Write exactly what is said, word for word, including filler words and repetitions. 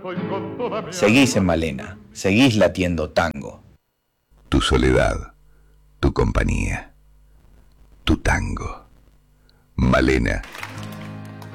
Seguís en Malena, seguís latiendo tango. Tu soledad, tu compañía, tu tango. Malena